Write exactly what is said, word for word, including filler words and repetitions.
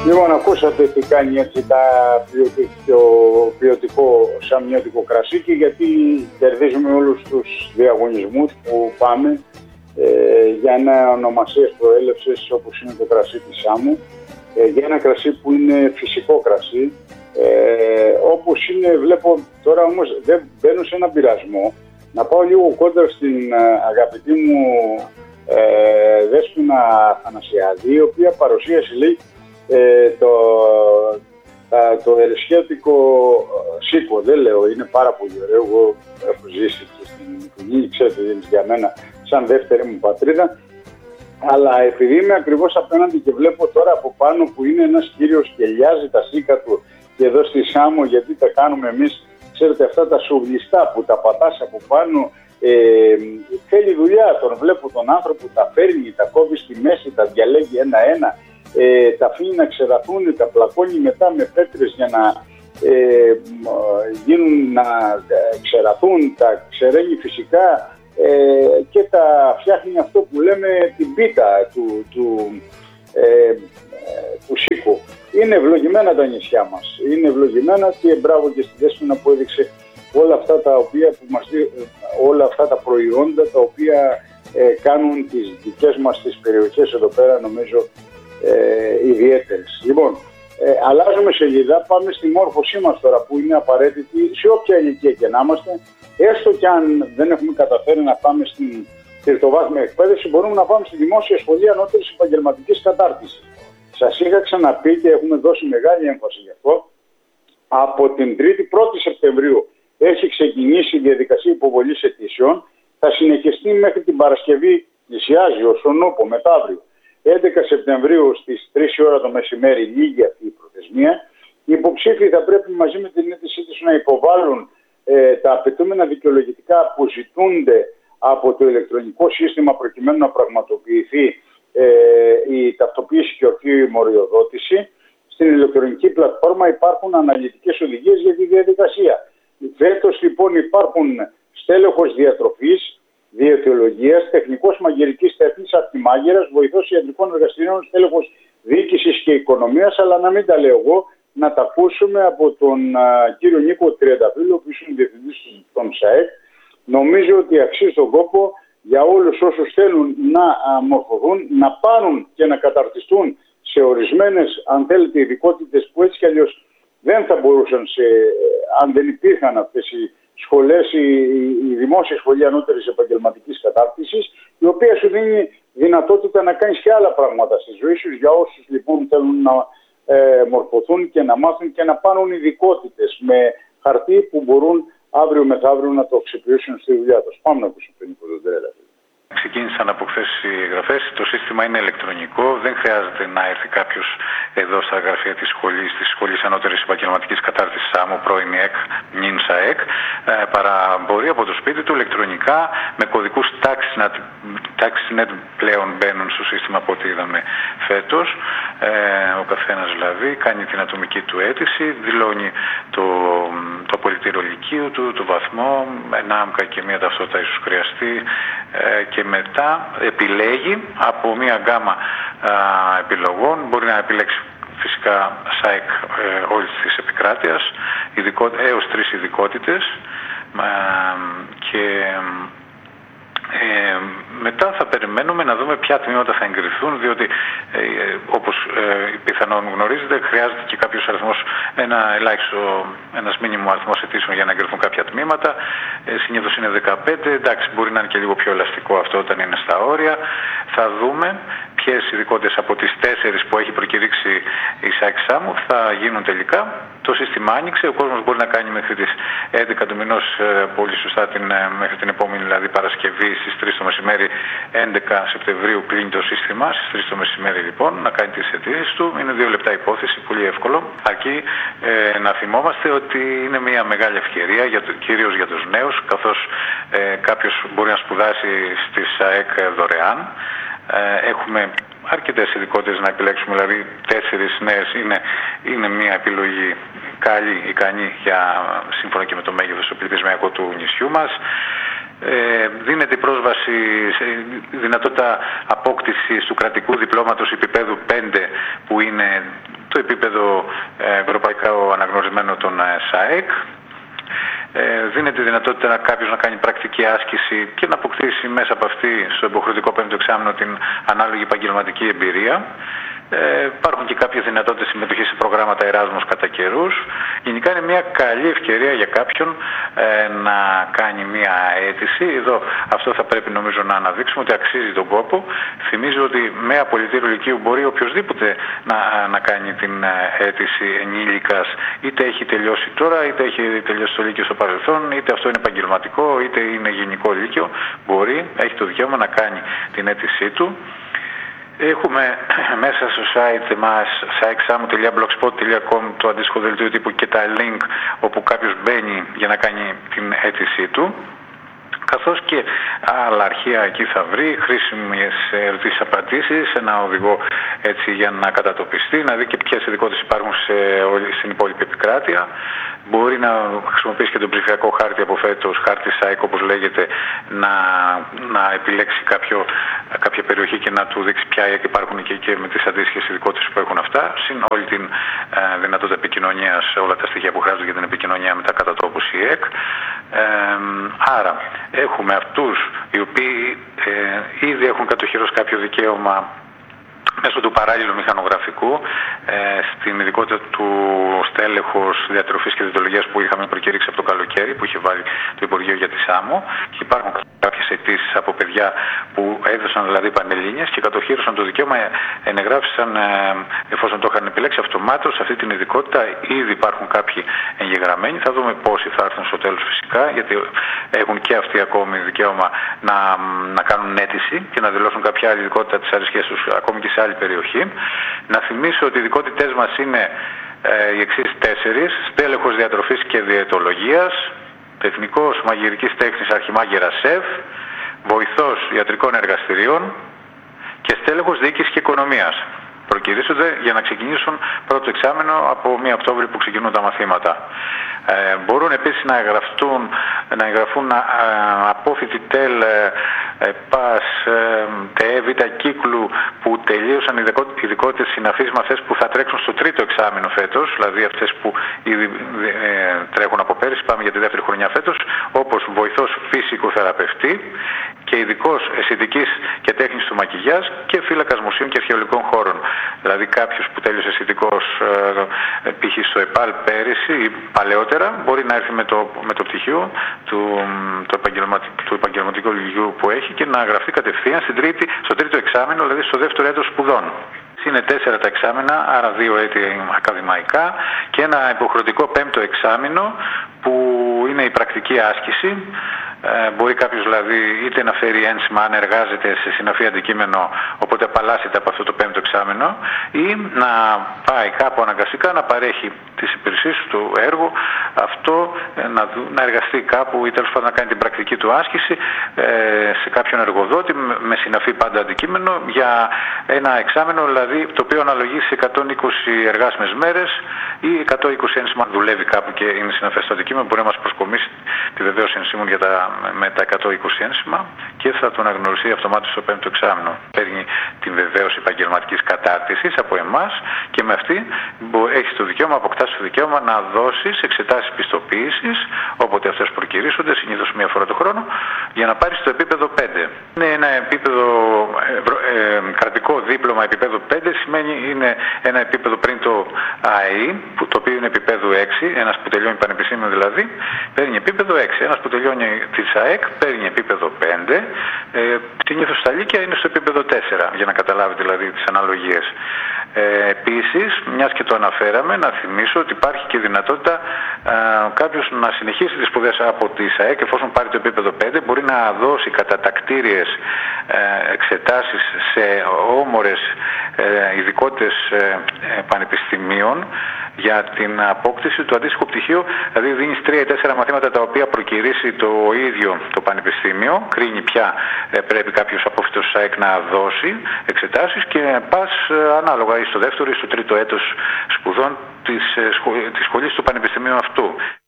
Λοιπόν, ακούσατε τι κάνει έτσι τα ποιοτικό, ποιοτικό σαμιώτικο κρασί και γιατί κερδίζουμε όλους τους διαγωνισμούς που πάμε ε, για ένα ονομασίας προέλευσης όπως είναι το κρασί της Σάμου, ε, για ένα κρασί που είναι φυσικό κρασί, ε, όπως είναι, βλέπω τώρα όμως δεν μπαίνω σε έναν πειρασμό, να πάω λίγο κόντρα στην ε, αγαπητή μου ε, Δέσποινα Αθανασιάδη, η οποία παρουσίασε, λέει, Ε, το, τα, το ερεσιάτικο σίκο, δεν λέω, είναι πάρα πολύ ωραίο. Εγώ έχω ζήσει και στην Κουνή, ξέρετε, είναι για μένα σαν δεύτερη μου πατρίδα. Αλλά επειδή είμαι ακριβώς απέναντι και βλέπω τώρα από πάνω που είναι ένας κύριος και λιάζει τα σίκα του και εδώ στη Σάμο, γιατί τα κάνουμε εμείς, ξέρετε, αυτά τα σουβλιστά που τα πατάς από πάνω, ε, θέλει δουλειά. Τον βλέπω τον άνθρωπο, τα φέρνει, τα κόβει στη μέση, τα διαλέγει ένα-ένα. Ε, τα αφήνει να ξεραφούν, τα πλακώνει μετά με πέτρες για να ε, γίνουν να ξεραφούν, τα ξεραίνει φυσικά ε, και τα φτιάχνει αυτό που λέμε την πίτα του, του, ε, του σίκου. Είναι ευλογημένα τα νησιά μας, είναι ευλογημένα και μπράβο και στη Δέσποινα που έδειξε όλα αυτά τα οποία που μας, όλα αυτά τα προϊόντα τα οποία ε, κάνουν τις δικές μας τις περιοχές εδώ πέρα, νομίζω, Ε, ιδιαίτερες. Λοιπόν, ε, αλλάζουμε σελίδα, πάμε στη μόρφωσή μας τώρα που είναι απαραίτητη σε όποια ηλικία και να είμαστε, έστω και αν δεν έχουμε καταφέρει να πάμε στην τριτοβάθμια εκπαίδευση, μπορούμε να πάμε στη Δημόσια Σχολή Ανώτερης Επαγγελματικής Κατάρτισης. Σας είχα ξαναπεί και έχουμε δώσει μεγάλη έμφαση γι' αυτό. Από την τρίτη πρώτη Σεπτεμβρίου έχει ξεκινήσει η διαδικασία υποβολής αιτήσεων, θα συνεχιστεί μέχρι την Παρασκευή, πλησιάζει ως τον Ούπο μεθαύριο. έντεκα Σεπτεμβρίου στις τρεις η ώρα το μεσημέρι λίγη αυτή η προθεσμία. Οι υποψήφοι θα πρέπει μαζί με την αίτησή τους να υποβάλουν ε, τα απαιτούμενα δικαιολογητικά που ζητούνται από το ηλεκτρονικό σύστημα προκειμένου να πραγματοποιηθεί ε, η ταυτοποίηση και ορθή μοριοδότηση. Στην ηλεκτρονική πλατφόρμα υπάρχουν αναλυτικές οδηγίες για τη διαδικασία. Φέτος λοιπόν υπάρχουν στέλεχος διατροφής, διαιτολογίας, τεχνικός μαγειρικής τέχνης, αρτιμάγειρας, βοηθός ιατρικών εργαστηρίων, στέλεχος διοίκησης και οικονομίας, αλλά να μην τα λέω εγώ, να τα ακούσουμε από τον α, κύριο Νίκο Τριανταφύλλο, που είναι διευθυντής των ΣΑΕΚ. Νομίζω ότι αξίζει τον κόπο για όλους όσους θέλουν να α, μορφωθούν, να πάρουν και να καταρτιστούν σε ορισμένες, αν θέλετε, ειδικότητες που έτσι κι αλλιώς δεν θα μπορούσαν, σε, αν δεν υπήρχαν αυτές οι σχολές, η, η Δημόσια Σχολή Ανώτερης Επαγγελματικής Κατάρτισης, η οποία σου δίνει δυνατότητα να κάνεις και άλλα πράγματα στη ζωή σου, για όσους λοιπόν θέλουν να ε, μορφωθούν και να μάθουν και να πάρουν ειδικότητες με χαρτί που μπορούν αύριο μεθαύριο να το αξιοποιήσουν στη δουλειά τους. Πάμε να ακούσουμε τον Νίκο Τριανταφύλλο. Ξεκίνησαν από χθες οι εγγραφές. Το σύστημα είναι ηλεκτρονικό. Δεν χρειάζεται να έρθει κάποιος εδώ στα γραφεία της σχολής, της Σχολής Ανώτερης Επαγγελματικής Κατάρτισης ΣΑΜΟ, πρώην ΙΕΚ, νυν ΣΑΕΚ, ε, παρά μπορεί από το σπίτι του ηλεκτρονικά με κωδικούς TaxiNet πλέον μπαίνουν στο σύστημα από ό,τι είδαμε φέτος. Ε, ο καθένας δηλαδή κάνει την ατομική του αίτηση, δηλώνει το, το πολιτήριο λυκείου του, το βαθμό, ένα άμκα και μια ταυτότητα ίσως χρειαστεί, ε, και μετά επιλέγει από μια γκάμα α, επιλογών, μπορεί να επιλέξει φυσικά ΣΑΕΚ ε, όλης της επικράτειας, ειδικό, έως τρεις ειδικότητες ε, και ε, μετά θα περιμένουμε να δούμε ποια τμήματα θα εγκριθούν, διότι ε, όπως ε, πιθανόν γνωρίζετε χρειάζεται και κάποιος αριθμός, ένα ελάχιστο, ένας μήνυμο αριθμός αιτήσεων για να εγκριθούν κάποια τμήματα. Ε, συνήθως είναι δεκαπέντε, εντάξει, μπορεί να είναι και λίγο πιο ελαστικό αυτό όταν είναι στα όρια. Θα δούμε ποιες ειδικότητες από τις τέσσερις που έχει προκηρύξει η ΣΑΕΚ ΣΑΜΟ θα γίνουν τελικά. Το σύστημα άνοιξε, ο κόσμος μπορεί να κάνει μέχρι τις έντεκα του μηνός, πολύ σωστά, την, μέχρι την επόμενη δηλαδή Παρασκευή στις τρεις το μεσημέρι, έντεκα Σεπτεμβρίου κλείνει το σύστημα, στις τρεις το μεσημέρι λοιπόν, να κάνει τις αιτήσεις του. Είναι δύο λεπτά υπόθεση, πολύ εύκολο. Αρκεί ε, να θυμόμαστε ότι είναι μια μεγάλη ευκαιρία, για το, κυρίως για τους νέους, καθώς ε, κάποιος μπορεί να σπουδάσει στη ΣΑΕΚ δωρεάν. Ε, έχουμε αρκετές ειδικότητες να επιλέξουμε, δηλαδή τέσσερις νέες είναι, είναι μια επιλογή καλή, ικανή, για, σύμφωνα και με το μέγεθος του πληθυσμιακού του νησιού μας. Ε, δίνεται πρόσβαση σε δυνατότητα απόκτησης του κρατικού διπλώματος επίπεδου πέντε, που είναι το επίπεδο ευρωπαϊκά αναγνωρισμένο των ΣΑΕΚ. Ε, δίνεται η δυνατότητα να κάποιος να κάνει πρακτική άσκηση και να αποκτήσει μέσα από αυτή στο υποχρεωτικό πέμπτο εξάμηνο την ανάλογη επαγγελματική εμπειρία. Ε, υπάρχουν και κάποιες δυνατότητες συμμετοχής σε προγράμματα Εράσμους κατά καιρούς. Γενικά είναι μια καλή ευκαιρία για κάποιον ε, να κάνει μια αίτηση. Εδώ αυτό θα πρέπει νομίζω να αναδείξουμε ότι αξίζει τον κόπο. Θυμίζω ότι με απολυτήριο λυκείου μπορεί οποιοδήποτε να, να κάνει την αίτηση ενήλικας, είτε έχει τελειώσει τώρα, είτε έχει τελειώσει το λύκειο στο παρελθόν, είτε αυτό είναι επαγγελματικό, είτε είναι γενικό λύκειο. Μπορεί, έχει το δικαίωμα να κάνει την αίτησή του. Έχουμε μέσα στο site μας saexamu τελεία blogspot τελεία com το αντίστοιχο δελτίο τύπου και τα link όπου κάποιος μπαίνει για να κάνει την αίτησή του, καθώς και άλλα αρχεία εκεί θα βρει, χρήσιμες ερωτήσεις απαντήσεις, ένα οδηγό έτσι για να κατατοπιστεί, να δει και ποιες ειδικότητες υπάρχουν σε, στην υπόλοιπη επικράτεια. Μπορεί να χρησιμοποιήσει και τον ψηφιακό χάρτη από φέτος, χάρτη ΣΑΕΚ όπως λέγεται, να, να επιλέξει κάποιο, κάποια περιοχή και να του δείξει ποια υπάρχουν και, και με τις αντίστοιχες ειδικότητες που έχουν αυτά, συν όλη την ε, δυνατότητα επικοινωνίας, όλα τα στοιχεία που χρειάζονται για την επικοινωνία με τα κατά τόπου ΣΥΕΚ. Ε, άρα έχουμε αυτούς οι οποίοι ε, ήδη έχουν κατοχυρώσει κάποιο δικαίωμα μέσω του παράλληλου μηχανογραφικού ε, στην ειδικότητα του στέλεχος διατροφής και διαιτολογίας που είχαμε προκηρύξει από το καλοκαίρι, που είχε βάλει το Υπουργείο για τη ΣΑΜΟ, και υπάρχουν κάποιες αιτήσεις από παιδιά που έδωσαν δηλαδή πανελλήνιες και κατοχύρωσαν το δικαίωμα, ενεγράφησαν ε, εφόσον το είχαν επιλέξει αυτομάτως σε αυτή την ειδικότητα. Ήδη υπάρχουν κάποιοι εγγεγραμμένοι, θα δούμε πόσοι θα έρθουν στο τέλος φυσικά, γιατί έχουν και αυτοί ακόμη δικαίωμα να, να κάνουν αίτηση και να δηλώσουν κάποια άλλη ειδικότητα της αρισκίας τους ακόμη και σε άλλη περιοχή. Να θυμίσω ότι οι ειδικότητές μας είναι ε, οι εξής τέσσερις: στέλεχος διατροφής και διαιτολογίας, τεχνικός μαγειρικής τέχνης αρχιμάγερα σεφ, βοηθός ιατρικών εργαστηρίων και στέλεχος διοίκησης και οικονομίας. Προκυρήσονται για να ξεκινήσουν πρώτο εξάμηνο από πρώτη Οκτώβρη που ξεκινούν τα μαθήματα. Ε, μπορούν επίσης να εγγραφούν, να εγγραφούν ε, απόφοιτοι ΤΕΛ, ε, ΠΑΣ, ε, ΤΕΕ, Β κύκλου που τελείωσαν ειδικότητες συναφείς με αυτές που θα τρέξουν στο τρίτο εξάμηνο φέτος, δηλαδή αυτές που ήδη ε, τρέχουν από πέρυσι, πάμε για τη δεύτερη χρονιά φέτος, όπως βοηθός φυσικοθεραπευτή και ειδικός αισθητικής και τέχνης του μακιγιάζ και φύλακας μουσείων και αρχαιολογικών χώρων. Δηλαδή κάποιος που τέλειωσε αισθητικός ε, π.χ. στο ΕΠΑΛ πέρυσι ή παλαιότερα μπορεί να έρθει με το, με το πτυχίο του, του, επαγγελματικ, του επαγγελματικού λυκείου που έχει και να γραφτεί κατευθείαν στην τρίτη, στο τρίτο εξάμηνο, δηλαδή στο δεύτερο έτος σπουδών. Είναι τέσσερα τα εξάμηνα, άρα δύο έτη ακαδημαϊκά και ένα υποχρεωτικό πέμπτο εξάμηνο που είναι η πρακτική άσκηση. Ε, μπορεί κάποιος δηλαδή είτε να φέρει ένσημα αν εργάζεται σε συναφή αντικείμενο, οπότε απαλλάσσεται από αυτό το πέμπτο εξάμηνο, ή να πάει κάπου αναγκαστικά να παρέχει τις υπηρεσίες του έργου, αυτό ε, να, να εργαστεί κάπου ή τέλος πάντων να κάνει την πρακτική του άσκηση ε, σε κάποιον εργοδότη με συναφή πάντα αντικείμενο για ένα εξάμηνο, δηλαδή το οποίο αναλογεί σε εκατόν είκοσι εργάσιμες μέρες ή εκατόν είκοσι ένσημα. Δουλεύει κάπου και είναι συναφές το αντικείμενο, μπορεί να μας προσκομίσει τη βεβαίωση ενσύμων για τα με τα εκατόν είκοσι ένσημα και θα τον αναγνωριστεί αυτομάτως στο πέμπτο εξάμηνο. Παίρνει την βεβαίωση επαγγελματικής κατάρτισης από εμάς και με αυτή έχει το δικαίωμα, αποκτάς το δικαίωμα να δώσεις εξετάσεις πιστοποίησης όποτε αυτές προκυρήσονται, συνήθως μία φορά το χρόνο, για να πάρεις το επίπεδο πέντε. Είναι ένα επίπεδο, ε, ε, κρατικό δίπλωμα επίπεδο πέντε, σημαίνει είναι ένα επίπεδο πριν το ΑΕΗ, που το οποίο είναι επίπεδο έξι, ένας που τελειώνει πανεπιστήμιο δηλαδή, παίρνει επίπεδο έξι, ένας που τελειώνει τη ΣΑΕΚ παίρνει επίπεδο πέντε, ε, συνήθως στα λύκεια είναι στο επίπεδο τέσσερα, για να καταλάβετε δηλαδή τις αναλογίες. Ε, επίσης, μιας και το αναφέραμε, να θυμίσω ότι υπάρχει και δυνατότητα ε, κάποιος να συνεχίσει τις σπουδές από τη ΣΑΕΚ, εφόσον πάρει το επίπεδο πέντε, μπορεί να δώσει κατατακτήριες ε, εξετάσεις σε όμορες ε, ειδικότητες ε, πανεπιστημίων για την απόκτηση του αντίστοιχου πτυχίου, δηλαδή δίνεις τρία ή τέσσερα μαθήματα τα οποία προκυρήσει το ίδιο το πανεπιστήμιο, κρίνει ποια ε, πρέπει κάποιος απόφοιτος ΣΑΕΚ να δώσει εξετάσεις και πας ε, ανάλογα ή στο δεύτερο ή στο τρίτο έτος σπουδών της, ε, σχολ, της σχολής του πανεπιστημίου αυτού.